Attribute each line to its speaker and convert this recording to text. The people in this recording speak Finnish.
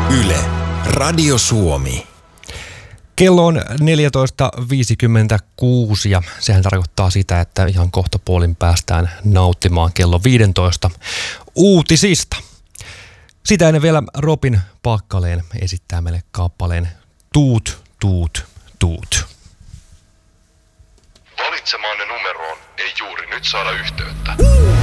Speaker 1: Yle, Radio Suomi.
Speaker 2: Kello on 14.56 ja sehän tarkoittaa sitä, että ihan kohta puolin päästään nauttimaan kello 15 uutisista. Sitä ennen vielä Robin Packalén esittää meille kappaleen Tuut, tuut, tuut.
Speaker 3: Valitsemaanne numeroon ei juuri nyt saada yhteyttä.